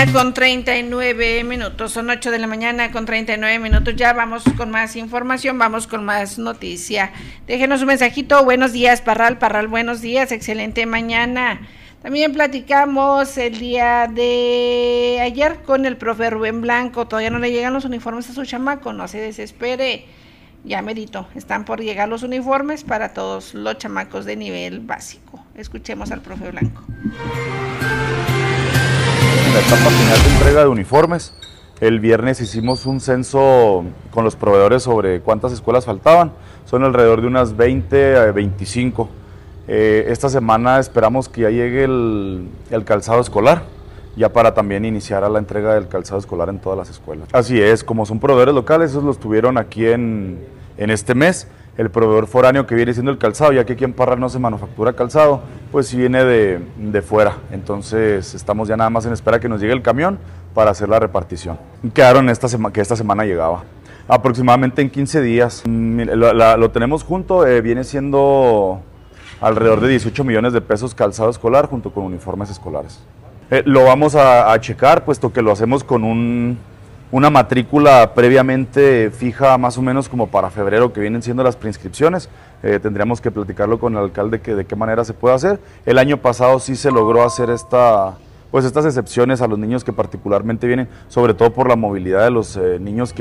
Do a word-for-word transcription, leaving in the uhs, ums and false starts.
mañana con treinta y nueve minutos, son ocho de la mañana con treinta y nueve minutos, ya vamos con más información, vamos con más noticia. Déjenos un mensajito, buenos días Parral, Parral, buenos días, excelente mañana. También platicamos el día de ayer con el profe Rubén Blanco, todavía no le llegan los uniformes a su chamaco, no se desespere, ya merito, están por llegar los uniformes para todos los chamacos de nivel básico. Escuchemos al profe Blanco. En la etapa final de entrega de uniformes, el viernes hicimos un censo con los proveedores sobre cuántas escuelas faltaban, son alrededor de unas veinte a veinticinco. Eh, esta semana esperamos que ya llegue el, el calzado escolar, ya para también iniciar a la entrega del calzado escolar en todas las escuelas. Así es, como son proveedores locales, esos los tuvieron aquí en, en este mes. El proveedor foráneo que viene siendo el calzado, ya que aquí en Parral no se manufactura calzado, pues sí viene de, de fuera. Entonces estamos ya nada más en espera que nos llegue el camión para hacer la repartición. Quedaron esta sema, que esta semana llegaba. Aproximadamente en quince días. Lo, la, lo tenemos junto, eh, viene siendo alrededor de dieciocho millones de pesos calzado escolar junto con uniformes escolares. Eh, lo vamos a, a checar, puesto que lo hacemos con un... una matrícula previamente fija más o menos como para febrero, que vienen siendo las preinscripciones. Eh, tendríamos que platicarlo con el alcalde que de qué manera se puede hacer. El año pasado sí se logró hacer esta, pues estas excepciones a los niños que particularmente vienen, sobre todo por la movilidad de los eh, niños que